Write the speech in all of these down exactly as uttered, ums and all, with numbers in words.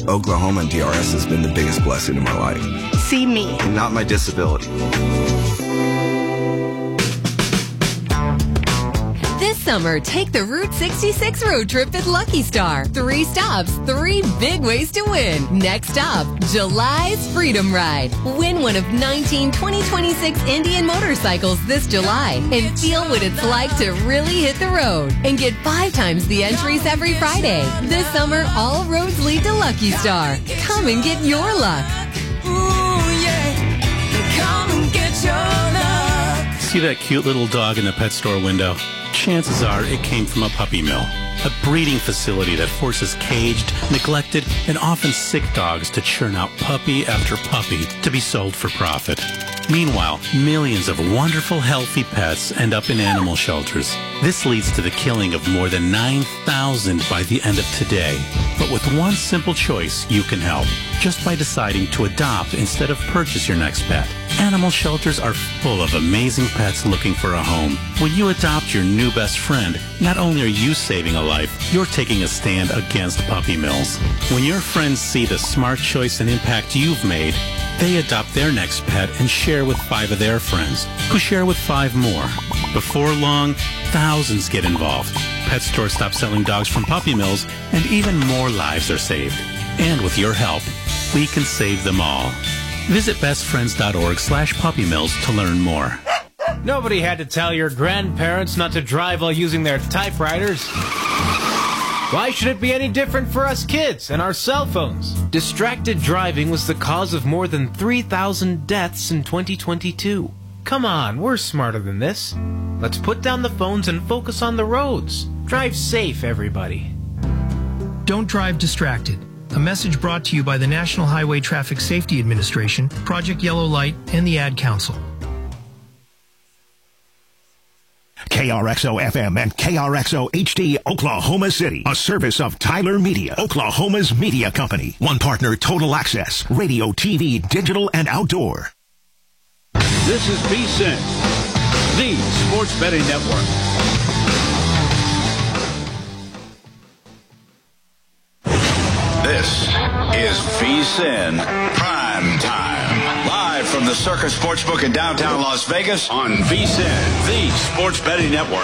Oklahoma and D R S has been the biggest blessing in my life. See me. Not my disability. This summer, take the Route sixty-six road trip at Lucky Star. Three stops, three big ways to win. Next up, July's Freedom Ride. Win one of nineteen twenty twenty-six Indian motorcycles this July and feel what it's like to really hit the road. And get five times the entries every Friday. This summer, all roads lead to Lucky Star. Come and get your luck. Ooh, yeah. Come and get your luck. See that cute little dog in the pet store window? Chances are it came from a puppy mill, a breeding facility that forces caged, neglected, and often sick dogs to churn out puppy after puppy to be sold for profit. Meanwhile, millions of wonderful, healthy pets end up in animal shelters. This leads to the killing of more than nine thousand by the end of today. But with one simple choice, you can help, just by deciding to adopt instead of purchase your next pet. Animal shelters are full of amazing pets looking for a home. When you adopt your new best friend, not only are you saving a life, you're taking a stand against puppy mills. When your friends see the smart choice and impact you've made, they adopt their next pet and share with five of their friends, who share with five more. Before long, thousands get involved. Pet stores stop selling dogs from puppy mills, and even more lives are saved. And with your help, we can save them all. Visit bestfriends.org slash puppy mills to learn more. Nobody had to tell your grandparents not to drive while using their typewriters. Why should it be any different for us kids and our cell phones? Distracted driving was the cause of more than three thousand deaths in twenty twenty-two. Come on, we're smarter than this. Let's put down the phones and focus on the roads. Drive safe, everybody. Don't drive distracted. A message brought to you by the National Highway Traffic Safety Administration, Project Yellow Light, and the Ad Council. K R X O F M and K R X O H D Oklahoma City, a service of Tyler Media, Oklahoma's media company. One partner, Total Access, radio, T V, digital, and outdoor. This is V S I N, the Sports Betting Network. This is V S I N Prime Time. Live from the Circus Sportsbook in downtown Las Vegas on V S I N, the Sports Betting Network.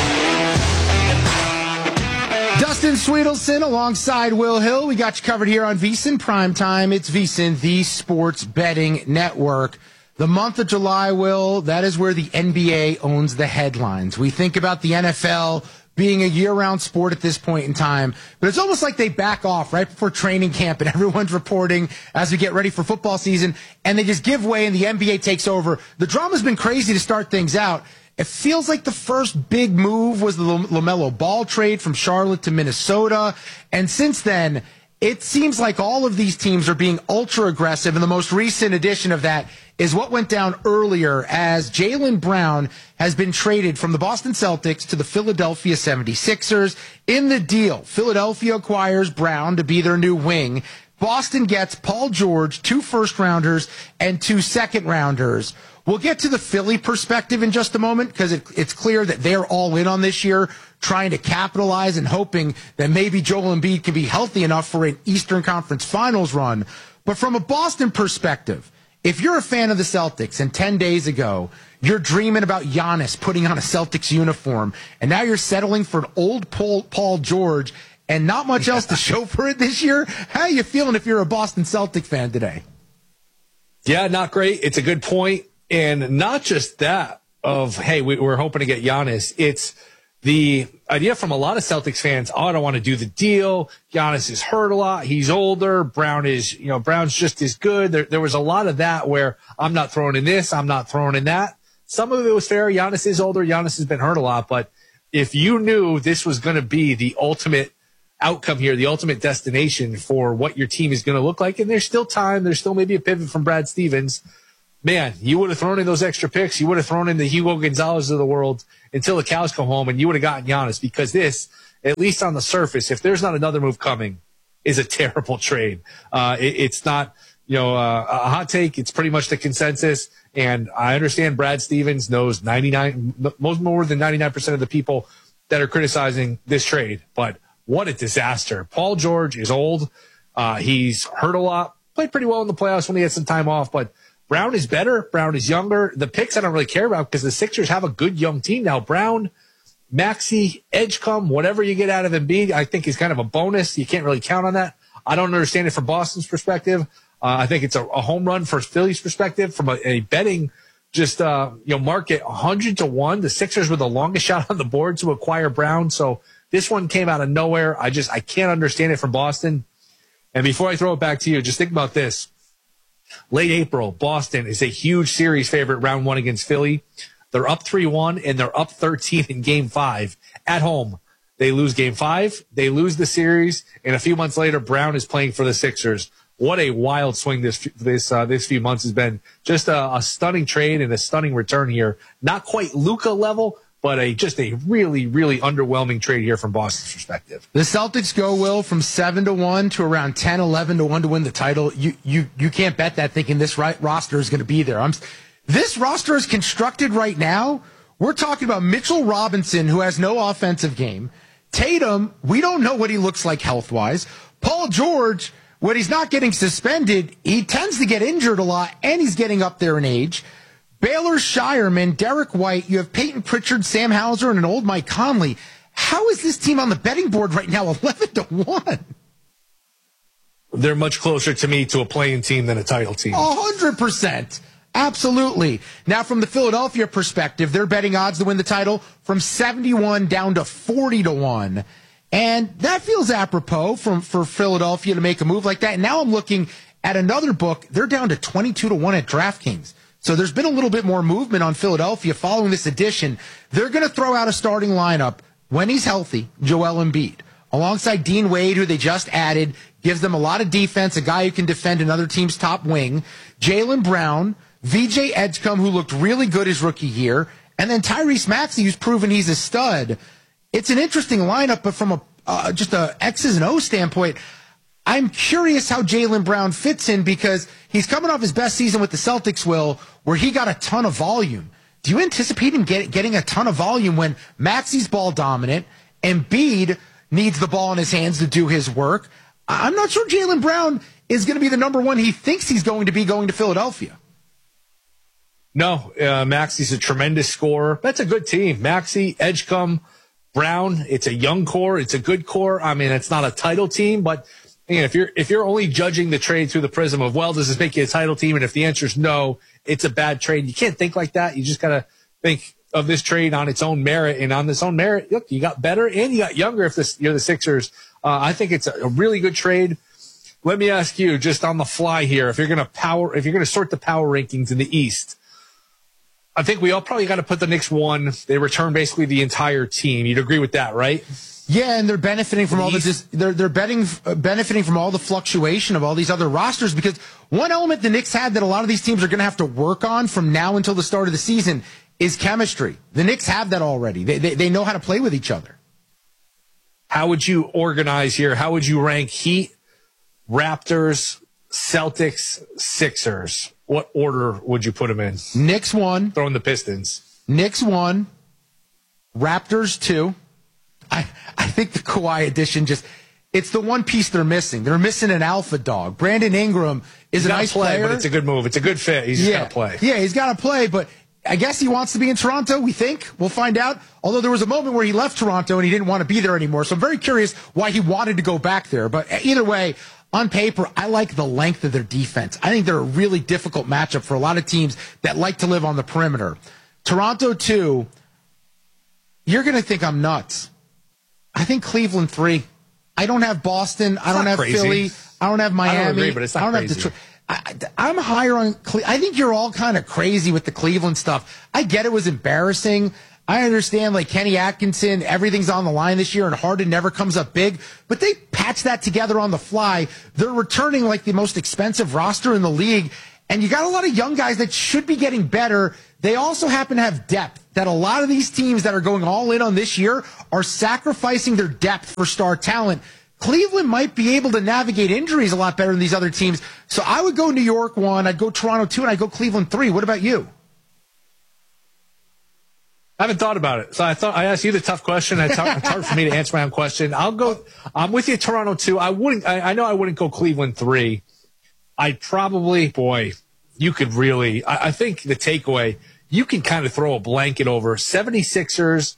Dustin Sweetelson alongside Will Hill. We got you covered here on V S I N Prime Time. It's V S I N, the Sports Betting Network. The month of July, Will, that is where the N B A owns the headlines. We think about the N F L being a year-round sport at this point in time, but it's almost like they back off right before training camp and everyone's reporting as we get ready for football season, and they just give way and the N B A takes over. The drama's been crazy to start things out. It feels like the first big move was the LaMelo Ball trade from Charlotte to Minnesota, and since then, it seems like all of these teams are being ultra aggressive, and the most recent edition of that is what went down earlier as Jaylen Brown has been traded from the Boston Celtics to the Philadelphia seventy-sixers. In the deal, Philadelphia acquires Brown to be their new wing. Boston gets Paul George, two first-rounders, and two second-rounders. We'll get to the Philly perspective in just a moment because it, it's clear that they're all in on this year, trying to capitalize and hoping that maybe Joel Embiid can be healthy enough for an Eastern Conference Finals run. But from a Boston perspective, if you're a fan of the Celtics and ten days ago, you're dreaming about Giannis putting on a Celtics uniform, and now you're settling for an old Paul, Paul George and not much else to show for it this year, how are you feeling if you're a Boston Celtic fan today? Yeah, not great. It's a good point. And not just that of, hey, we, we're hoping to get Giannis. It's the idea from a lot of Celtics fans, oh, I don't want to do the deal. Giannis is hurt a lot. He's older. Brown is, you know, Brown's just as good. There, there was a lot of that where I'm not throwing in this, I'm not throwing in that. Some of it was fair. Giannis is older. Giannis has been hurt a lot. But if you knew this was going to be the ultimate outcome here, the ultimate destination for what your team is going to look like, and there's still time, there's still maybe a pivot from Brad Stevens, man, you would have thrown in those extra picks. You would have thrown in the Hugo Gonzalez of the world until the cows come home, and you would have gotten Giannis, because this, at least on the surface, if there's not another move coming, is a terrible trade. Uh, it, it's not, you know, uh, a hot take. It's pretty much the consensus. And I understand Brad Stevens knows ninety-nine, most more than ninety-nine percent of the people that are criticizing this trade. But what a disaster. Paul George is old. Uh, he's hurt a lot, played pretty well in the playoffs when he had some time off, but Brown is better. Brown is younger. The picks I don't really care about because the Sixers have a good young team now. Brown, Maxey, Edgecombe, whatever you get out of Embiid, I think is kind of a bonus. You can't really count on that. I don't understand it from Boston's perspective. Uh, I think it's a, a home run for Philly's perspective from a, a betting just, uh, you know, market one hundred to one. The Sixers were the longest shot on the board to acquire Brown. So this one came out of nowhere. I just, I can't understand it from Boston. And before I throw it back to you, just think about this. Late April, Boston is a huge series favorite round one against Philly. They're up three one and they're up thirteen in game five at home. They lose game five. They lose the series. And a few months later, Brown is playing for the Sixers. What a wild swing this, this, uh, this few months has been. Just a, a stunning trade and a stunning return here. Not quite Luka level, but a, just a really, really underwhelming trade here from Boston's perspective. The Celtics go, Will, from seven to one to around ten, eleven to one to win the title. You, you, you can't bet that thinking this right roster is going to be there. I'm, this roster is constructed right now. We're talking about Mitchell Robinson, who has no offensive game. Tatum, we don't know what he looks like health-wise. Paul George, when he's not getting suspended, he tends to get injured a lot, and he's getting up there in age. Baylor Shireman, Derek White, you have Peyton Pritchard, Sam Hauser, and an old Mike Conley. How is this team on the betting board right now, eleven to one? They're much closer to me to a playing team than a title team. one hundred percent. Absolutely. Now, from the Philadelphia perspective, they're betting odds to win the title from seventy-one down to forty to one. And that feels apropos from, for Philadelphia to make a move like that. And now I'm looking at another book. They're down to twenty-two to one at DraftKings. So there's been a little bit more movement on Philadelphia following this addition. They're going to throw out a starting lineup when he's healthy, Joel Embiid, alongside Dean Wade, who they just added, gives them a lot of defense, a guy who can defend another team's top wing, Jaylen Brown, V J Edgecombe, who looked really good his rookie year, and then Tyrese Maxey, who's proven he's a stud. It's an interesting lineup, but from a uh, just a X's and O's standpoint, I'm curious how Jaylen Brown fits in because he's coming off his best season with the Celtics, Will, where he got a ton of volume. Do you anticipate him get, getting a ton of volume when Maxey's ball dominant, Embiid needs the ball in his hands to do his work? I'm not sure Jaylen Brown is going to be the number one he thinks he's going to be going to Philadelphia. No, uh, Maxey's a tremendous scorer. That's a good team. Maxey, Edgecombe, Brown. It's a young core. It's a good core. I mean, it's not a title team, but again, if you're if you're only judging the trade through the prism of, well, does this make you a title team? And if the answer is no, it's a bad trade. You can't think like that. You just got to think of this trade on its own merit. And on its own merit, look, you got better and you got younger if this, you're the Sixers. Uh, I think it's a, a really good trade. Let me ask you, just on the fly here, if you're going to power, if you're going to sort the power rankings in the East, I think we all probably got to put the Knicks one. They return basically the entire team. You'd agree with that, right? Yeah, and they're benefiting from all the dis- they're they're betting, uh, benefiting from all the fluctuation of all these other rosters because one element the Knicks had that a lot of these teams are going to have to work on from now until the start of the season is chemistry. The Knicks have that already. They they, they know how to play with each other. How would you organize here? How would you rank Heat, Raptors, Celtics, Sixers? What order would you put them in? Knicks one. Throwing the Pistons. Knicks one. Raptors two. I, I think the Kawhi addition just, it's the one piece they're missing. They're missing an alpha dog. Brandon Ingram is he's a nice play, player. But it's a good move. It's a good fit. He's just yeah. got to play. Yeah, he's got to play, but I guess he wants to be in Toronto, we think. We'll find out. Although there was a moment where he left Toronto and he didn't want to be there anymore. So I'm very curious why he wanted to go back there. But either way, on paper, I like the length of their defense. I think they're a really difficult matchup for a lot of teams that like to live on the perimeter. Toronto two, you're going to think I'm nuts. I think Cleveland three. I don't have Boston. I don't have crazy. Philly. I don't have Miami. I don't agree, but it's not I don't crazy. have Detroit. I, I'm higher on Cle- I think you're all kind of crazy with the Cleveland stuff. I get it was embarrassing. I understand, like, Kenny Atkinson, everything's on the line this year, and Harden never comes up big. But they patch that together on the fly. They're returning, like, the most expensive roster in the league. And you got a lot of young guys that should be getting better. They also happen to have depth that a lot of these teams that are going all in on this year are sacrificing their depth for star talent. Cleveland might be able to navigate injuries a lot better than these other teams. So I would go New York one, I'd go Toronto two, and I'd go Cleveland three. What about you? I haven't thought about it. So I thought I asked you the tough question. It's hard, it's hard for me to answer my own question. I'll go. I'm with you, Toronto two. I wouldn't. I, I know I wouldn't go Cleveland three. I'd probably, boy, you could really. I, I think the takeaway, you can kind of throw a blanket over seventy-sixers,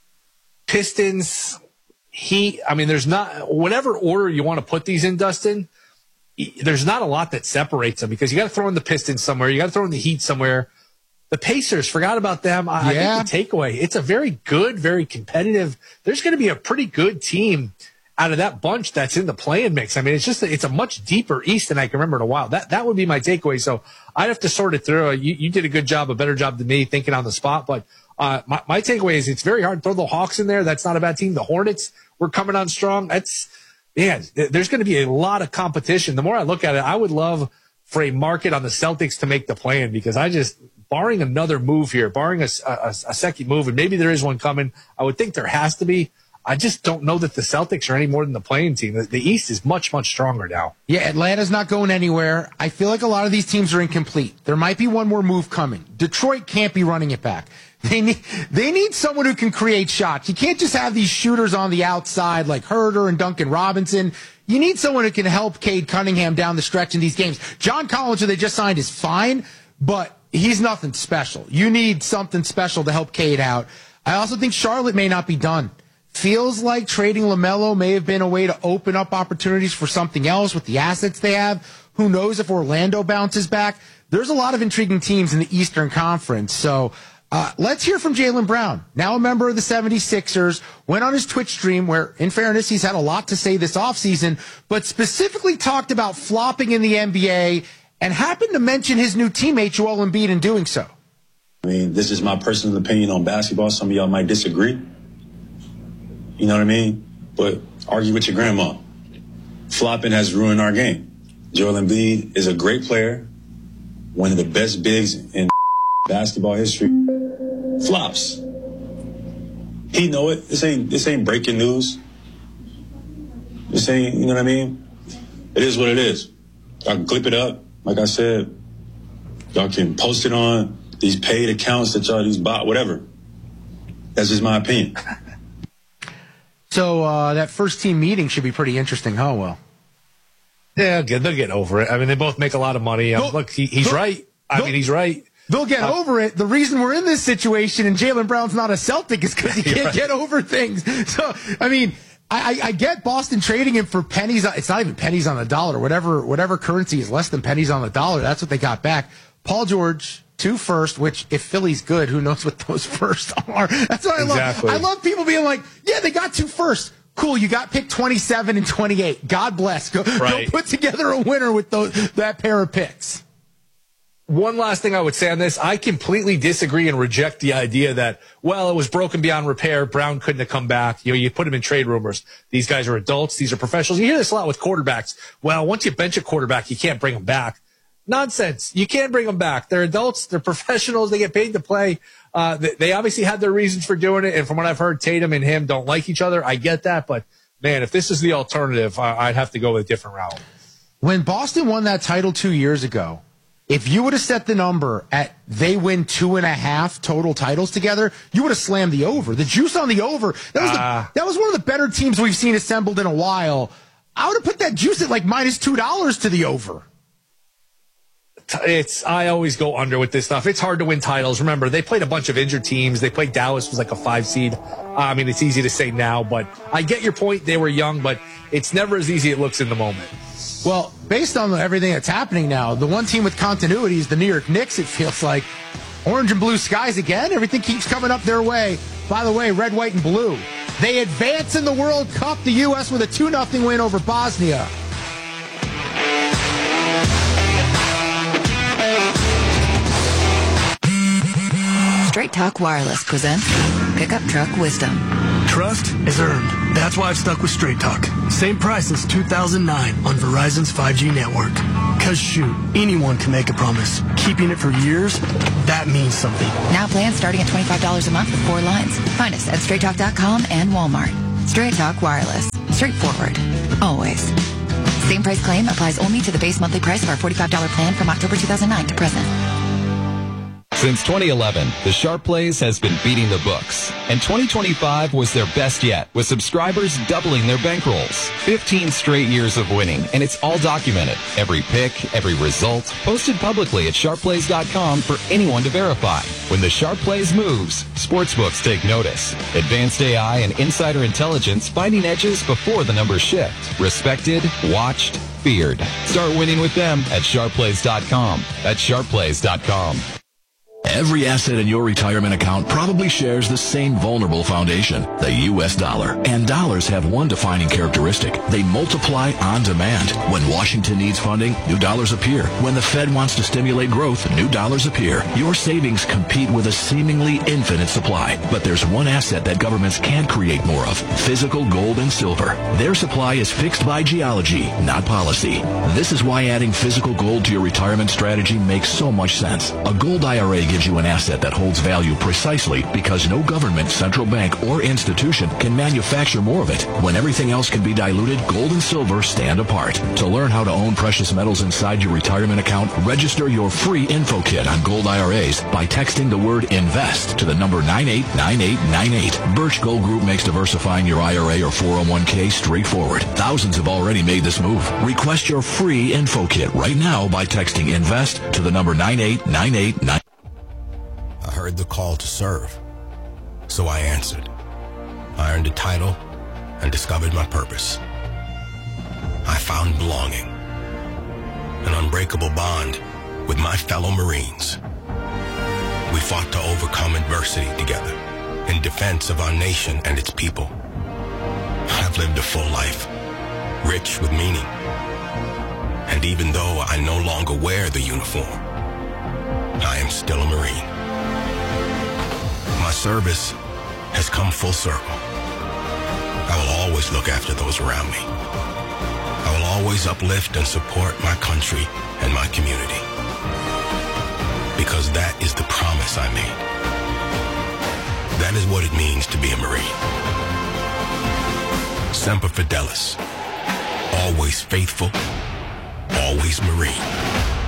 Pistons, Heat. I mean, there's not whatever order you want to put these in, Dustin. There's not a lot that separates them because you got to throw in the Pistons somewhere. You got to throw in the Heat somewhere. The Pacers, forgot about them. I, yeah. I think the takeaway, it's a very good, very competitive. There's going to be a pretty good team out of that bunch that's in the play-in mix. I mean, it's just, it's a much deeper East than I can remember in a while. That that would be my takeaway. So I'd have to sort it through. You, you did a good job, a better job than me thinking on the spot. But uh, my, my takeaway is it's very hard to throw the Hawks in there. That's not a bad team. The Hornets were coming on strong. That's, man, there's going to be a lot of competition. The more I look at it, I would love for a market on the Celtics to make the play-in because I just, barring another move here, barring a, a, a second move, and maybe there is one coming, I would think there has to be. I just don't know that the Celtics are any more than the playing team. The, the East is much, much stronger now. Yeah, Atlanta's not going anywhere. I feel like a lot of these teams are incomplete. There might be one more move coming. Detroit can't be running it back. They need, they need someone who can create shots. You can't just have these shooters on the outside like Herter and Duncan Robinson. You need someone who can help Cade Cunningham down the stretch in these games. John Collins, who they just signed, is fine, but he's nothing special. You need something special to help Cade out. I also think Charlotte may not be done. Feels like trading LaMelo may have been a way to open up opportunities for something else with the assets they have. Who knows if Orlando bounces back? There's a lot of intriguing teams in the Eastern Conference. So uh, let's hear from Jaylen Brown, now a member of the seventy-sixers, went on his Twitch stream where, in fairness, he's had a lot to say this offseason, but specifically talked about flopping in the N B A and happened to mention his new teammate, Joel Embiid, in doing so. I mean, this is my personal opinion on basketball. Some of y'all might disagree. You know what I mean? But argue with your grandma. Flopping has ruined our game. Joel Embiid is a great player, one of the best bigs in basketball history. Flops. He know it. This ain't this ain't breaking news. This ain't, you know what I mean? It is what it is. I can clip it up. Like I said, y'all can post it on these paid accounts that y'all, these bot, whatever. That's just my opinion. So uh, that first team meeting should be pretty interesting, huh, Will? Yeah, they'll get over it. I mean, they both make a lot of money. Um, look, he, he's right. I mean, he's right. They'll get uh, over it. The reason we're in this situation and Jaylen Brown's not a Celtic is because he can't right. get over things. So, I mean, I, I get Boston trading him for pennies. It's not even pennies on the dollar. Whatever whatever currency is less than pennies on the dollar, that's what they got back. Paul George, two first, which if Philly's good, who knows what those first are. That's what I exactly. love. I love people being like, yeah, they got two first. Cool, you got picked twenty-seven and twenty-eight. God bless. Go, right. go put together a winner with those, that pair of picks. One last thing I would say on this, I completely disagree and reject the idea that, well, it was broken beyond repair. Brown couldn't have come back. You know, you put him in trade rumors. These guys are adults. These are professionals. You hear this a lot with quarterbacks. Well, once you bench a quarterback, you can't bring him back. Nonsense. You can't bring them back. They're adults. They're professionals. They get paid to play. Uh, they, they obviously had their reasons for doing it. And from what I've heard, Tatum and him don't like each other. I get that. But, man, if this is the alternative, I, I'd have to go with a different route. When Boston won that title two years ago, if you would have set the number at they win two and a half total titles together, you would have slammed the over. The juice on the over, that was, uh, the, that was one of the better teams we've seen assembled in a while. I would have put that juice at like minus two dollars to the over. It's I always go under with this stuff. It's hard to win titles. Remember, they played a bunch of injured teams. They played Dallas was like a five seed. I mean, it's easy to say now, but I get your point. They were young, but it's never as easy as it looks in the moment. Well, based on everything that's happening now, the one team with continuity is the New York Knicks, it feels like. Orange and blue skies again. Everything keeps coming up their way. By the way, red, white, and blue. They advance in the World Cup. The U S with a two nothing win over Bosnia. Straight Talk Wireless presents Pickup Truck Wisdom. Trust is earned. That's why I've stuck with Straight Talk. Same price since two thousand nine on Verizon's five G network. Cause shoot, anyone can make a promise. Keeping it for years, that means something. Now plans starting at twenty-five dollars a month with four lines. Find us at straight talk dot com and Walmart. Straight Talk Wireless. Straightforward. Always. Same price claim applies only to the base monthly price of our forty-five dollars plan from October two thousand nine to present. Since twenty eleven, the Sharp Plays has been beating the books, and twenty twenty-five was their best yet, with subscribers doubling their bankrolls. fifteen straight years of winning, and it's all documented. Every pick, every result, posted publicly at sharp plays dot com for anyone to verify. When the Sharp Plays moves, sportsbooks take notice. Advanced A I and insider intelligence finding edges before the numbers shift. Respected, watched, feared. Start winning with them at sharp plays dot com. That's sharp plays dot com. Every asset in your retirement account probably shares the same vulnerable foundation, the U S dollar. And dollars have one defining characteristic. They multiply on demand. When Washington needs funding, new dollars appear. When the Fed wants to stimulate growth, new dollars appear. Your savings compete with a seemingly infinite supply. But there's one asset that governments can't create more of, physical gold and silver. Their supply is fixed by geology, not policy. This is why adding physical gold to your retirement strategy makes so much sense. A gold I R A gives you an asset that holds value precisely because no government, central bank, or institution can manufacture more of it. When everything else can be diluted, gold and silver stand apart. To learn how to own precious metals inside your retirement account, register your free info kit on gold I R As by texting the word INVEST to the number nine eight nine eight nine eight. Birch Gold Group makes diversifying your I R A or four oh one k straightforward. Thousands have already made this move. Request your free info kit right now by texting INVEST to the number nine eight nine eight nine eight. I heard the call to serve, so I answered. I earned a title and discovered my purpose. I found belonging, an unbreakable bond with my fellow Marines. We fought to overcome adversity together in defense of our nation and its people. I've lived a full life, rich with meaning. And even though I no longer wear the uniform, I am still a Marine. My service has come full circle. I will always look after those around me. I will always uplift and support my country and my community. Because that is the promise I made. That is what it means to be a Marine. Semper Fidelis. Always faithful. Always Marine.